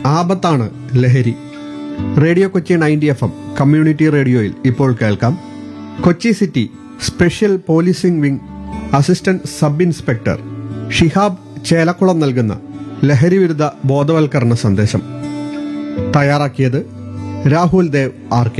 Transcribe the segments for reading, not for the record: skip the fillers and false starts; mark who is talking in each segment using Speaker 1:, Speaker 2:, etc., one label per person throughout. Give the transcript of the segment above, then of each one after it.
Speaker 1: ആപത്താണ് ലഹരി. Radio Kochi 90 FM community റേഡിയോയിൽ ഇപ്പോൾ കേൾക്കാം Kochi city special policing wing assistant sub inspector Shihab Chelakkulam നൽകുന്ന ലഹരി വിരുദ്ധ ബോധവൽക്കരണ സന്ദേശം. തയ്യാറാക്കിയത് രാഹുൽ ദേവ് RK.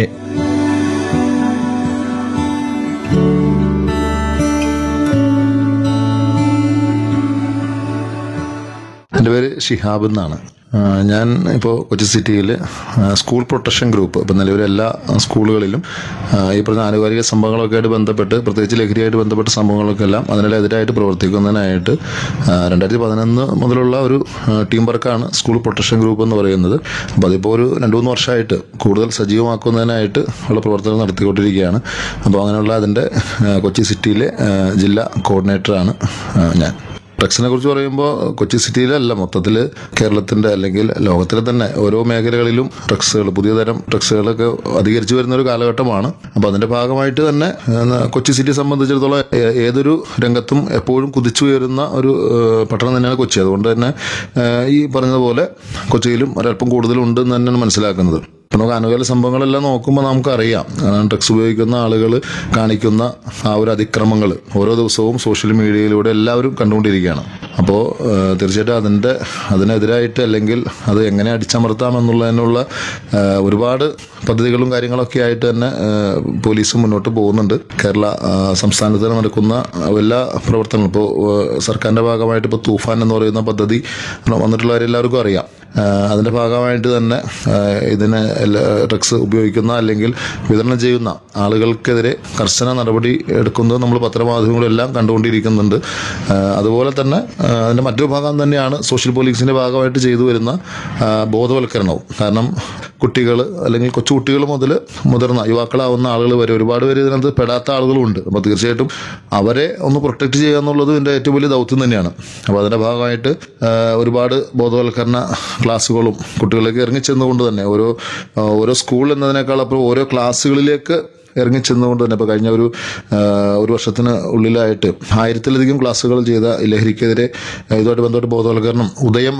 Speaker 2: എൻ്റെ പേര് ഷിഹാബ് എന്നാണ്. ഞാൻ ഇപ്പോൾ കൊച്ചി സിറ്റിയിൽ സ്കൂൾ പ്രൊട്ടക്ഷൻ ഗ്രൂപ്പ് ഇപ്പം നിലവിലെ എല്ലാ സ്കൂളുകളിലും ഈ പറഞ്ഞ ആനുകാലിക സംഭവങ്ങളൊക്കെ ആയിട്ട് ബന്ധപ്പെട്ട്, പ്രത്യേകിച്ച് ലഹരിയായിട്ട് ബന്ധപ്പെട്ട സംഭവങ്ങളൊക്കെ എല്ലാം അതിനെതിരായിട്ട് പ്രവർത്തിക്കുന്നതിനായിട്ട് 2011 മുതലുള്ള ഒരു ടീം വർക്കാണ് സ്കൂൾ പ്രൊട്ടക്ഷൻ ഗ്രൂപ്പ് എന്ന് പറയുന്നത്. അപ്പോൾ അതിപ്പോൾ ഒരു 2-3 വർഷമായിട്ട് കൂടുതൽ സജീവമാക്കുന്നതിനായിട്ട് ഉള്ള പ്രവർത്തനം നടത്തിക്കൊണ്ടിരിക്കുകയാണ്. അപ്പോൾ അങ്ങനെയുള്ള അതിൻ്റെ കൊച്ചി സിറ്റിയിലെ ജില്ലാ കോർഡിനേറ്ററാണ് ഞാൻ. ഡ്രഗ്സിനെ കുറിച്ച് പറയുമ്പോൾ കൊച്ചി സിറ്റിയിലല്ല, മൊത്തത്തിൽ കേരളത്തിൻ്റെ അല്ലെങ്കിൽ ലോകത്തിലെ തന്നെ ഓരോ മേഖലകളിലും ഡ്രഗ്സുകൾ, പുതിയ തരം ഡ്രഗ്സുകളൊക്കെ അധികരിച്ചു വരുന്ന ഒരു കാലഘട്ടമാണ്. അപ്പോൾ അതിൻ്റെ ഭാഗമായിട്ട് തന്നെ കൊച്ചി സിറ്റിയെ സംബന്ധിച്ചിടത്തോളം ഏതൊരു രംഗത്തും എപ്പോഴും കുതിച്ചുയരുന്ന ഒരു പട്ടണം തന്നെയാണ് കൊച്ചി. അതുകൊണ്ട് തന്നെ ഈ പറഞ്ഞതുപോലെ കൊച്ചിയിലും ഒരല്പം കൂടുതലുണ്ടെന്ന് തന്നെയാണ് മനസ്സിലാക്കുന്നത്. ഇപ്പം നമുക്ക് അനുകൂല സംഭവങ്ങളെല്ലാം നോക്കുമ്പോൾ നമുക്കറിയാം, ഡ്രഗ്സ് ഉപയോഗിക്കുന്ന ആളുകൾ കാണിക്കുന്ന ആ ഒരു അതിക്രമങ്ങൾ ഓരോ ദിവസവും സോഷ്യൽ മീഡിയയിലൂടെ എല്ലാവരും കണ്ടുകൊണ്ടിരിക്കുകയാണ്. അപ്പോൾ തീർച്ചയായിട്ടും അതിനെതിരായിട്ട് അല്ലെങ്കിൽ അത് എങ്ങനെ അടിച്ചമർത്താം എന്നുള്ളതിനുള്ള ഒരുപാട് പദ്ധതികളും കാര്യങ്ങളൊക്കെ ആയിട്ട് തന്നെ പോലീസ് മുന്നോട്ട് പോകുന്നുണ്ട്. കേരള സംസ്ഥാനത്ത് നടക്കുന്ന എല്ലാ പ്രവർത്തനങ്ങളും ഇപ്പോൾ സർക്കാരിൻ്റെ ഭാഗമായിട്ട് ഇപ്പോൾ തൂഫാൻ എന്ന് പറയുന്ന പദ്ധതി വന്നിട്ടുള്ളവരെല്ലാവർക്കും അറിയാം. അതിൻ്റെ ഭാഗമായിട്ട് തന്നെ ഇതിനെ ഡ്രഗ്സ് ഉപയോഗിക്കുന്ന അല്ലെങ്കിൽ വിതരണം ചെയ്യുന്ന ആളുകൾക്കെതിരെ കർശന നടപടി എടുക്കുന്നത് നമ്മൾ പത്രമാധ്യമങ്ങളെല്ലാം കണ്ടുകൊണ്ടിരിക്കുന്നുണ്ട്. അതുപോലെ തന്നെ അതിൻ്റെ മറ്റൊരു ഭാഗം തന്നെയാണ് സോഷ്യൽ പോലീസിൻ്റെ ഭാഗമായിട്ട് ചെയ്തു വരുന്ന ബോധവൽക്കരണവും. കാരണം കുട്ടികൾ അല്ലെങ്കിൽ കൊച്ചുകുട്ടികൾ മുതൽ മുതിർന്ന യുവാക്കളാവുന്ന ആളുകൾ വരെ ഒരുപാട് പേര് ഇതിനകത്ത് പെടാത്ത ആളുകളുണ്ട്. അപ്പോൾ തീർച്ചയായിട്ടും അവരെ ഒന്ന് പ്രൊട്ടക്റ്റ് ചെയ്യുക എന്നുള്ളത് ഇതിൻ്റെ ഏറ്റവും വലിയ ദൗത്യം തന്നെയാണ്. അപ്പോൾ അതിൻ്റെ ഭാഗമായിട്ട് ഒരുപാട് ബോധവൽക്കരണ ക്ലാസ്സുകളും കുട്ടികളിലേക്ക് ഇറങ്ങിച്ചെന്നുകൊണ്ട് തന്നെ ഓരോ സ്കൂൾ എന്നതിനേക്കാൾ അപ്പുറം ഓരോ ക്ലാസ്സുകളിലേക്ക് ഇറങ്ങിച്ചെന്നുകൊണ്ട് തന്നെ ഇപ്പോൾ കഴിഞ്ഞ ഒരു വർഷത്തിന് ഉള്ളിലായിട്ട് 1000-ലധികം ക്ലാസ്സുകൾ ചെയ്ത ലഹരിക്കെതിരെ ഇതുമായിട്ട് ബന്ധപ്പെട്ട് ബോധവൽക്കരണം ഉദയം